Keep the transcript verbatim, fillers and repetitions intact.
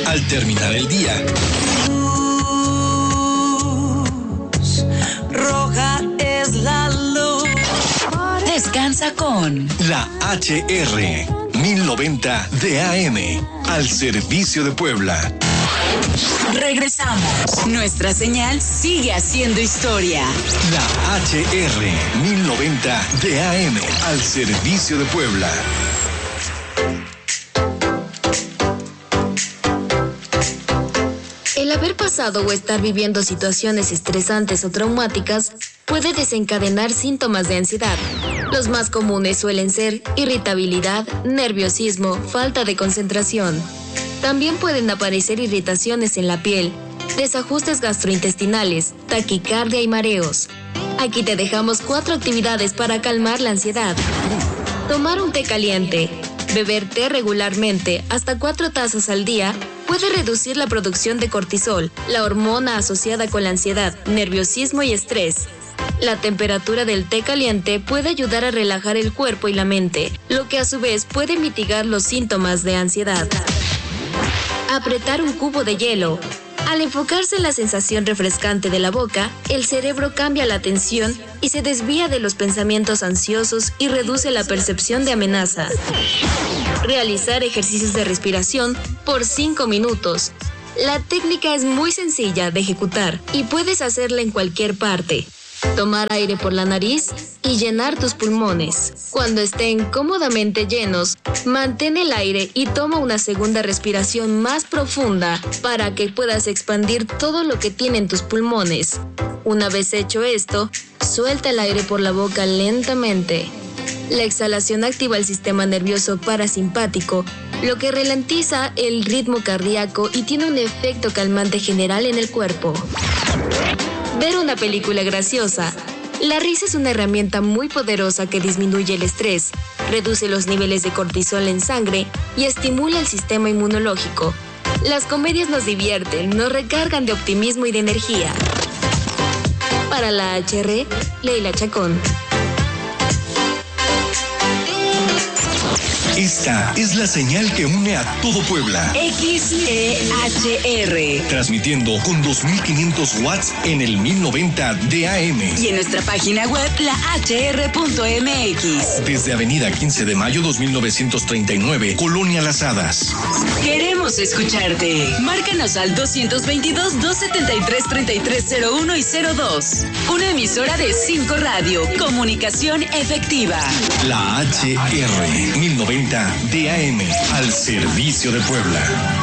al terminar el día. Luz, roja es la luz. Descansa con La H R mil noventa D A M, al servicio de Puebla. Regresamos. Nuestra señal sigue haciendo historia. La H R mil noventa D A M, al servicio de Puebla. El haber pasado o estar viviendo situaciones estresantes o traumáticas puede desencadenar síntomas de ansiedad. Los más comunes suelen ser irritabilidad, nerviosismo, falta de concentración. También pueden aparecer irritaciones en la piel, desajustes gastrointestinales, taquicardia y mareos. Aquí te dejamos cuatro actividades para calmar la ansiedad. Tomar un té caliente. Beber té regularmente, hasta cuatro tazas al día, puede reducir la producción de cortisol, la hormona asociada con la ansiedad, nerviosismo y estrés. La temperatura del té caliente puede ayudar a relajar el cuerpo y la mente, lo que a su vez puede mitigar los síntomas de ansiedad. Apretar un cubo de hielo. Al enfocarse en la sensación refrescante de la boca, el cerebro cambia la atención y se desvía de los pensamientos ansiosos y reduce la percepción de amenaza. Realizar ejercicios de respiración por cinco minutos. La técnica es muy sencilla de ejecutar y puedes hacerla en cualquier parte. Tomar aire por la nariz y llenar tus pulmones. Cuando estén cómodamente llenos, mantén el aire y toma una segunda respiración más profunda para que puedas expandir todo lo que tienen tus pulmones. Una vez hecho esto, suelta el aire por la boca lentamente. La exhalación activa el sistema nervioso parasimpático, lo que ralentiza el ritmo cardíaco y tiene un efecto calmante general en el cuerpo. Ver una película graciosa. La risa es una herramienta muy poderosa que disminuye el estrés, reduce los niveles de cortisol en sangre y estimula el sistema inmunológico. Las comedias nos divierten, nos recargan de optimismo y de energía. Para la H R, Leila Chacón. Esta es la señal que une a todo Puebla. X E H R. Transmitiendo con dos mil quinientos watts en el mil noventa D A M. Y en nuestra página web, la H R punto M X. Desde Avenida quince de mayo dos mil novecientos treinta y nueve, Colonia Las Hadas. Queremos escucharte. Márcanos al dos dos dos, dos siete tres, tres tres cero uno y cero dos. Una emisora de cinco Radio. Comunicación efectiva. La H R mil noventa D A M, al servicio de Puebla.